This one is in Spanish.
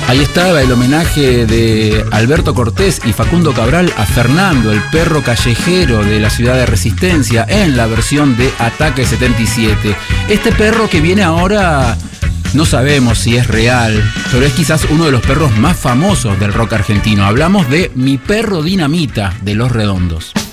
Ahí estaba el homenaje de Alberto Cortés y Facundo Cabral a Fernando, el perro callejero de la ciudad de Resistencia, en la versión de Ataque 77. Este perro que viene ahora, no sabemos si es real, pero es quizás uno de los perros más famosos del rock argentino. Hablamos de Mi Perro Dinamita, de Los Redondos.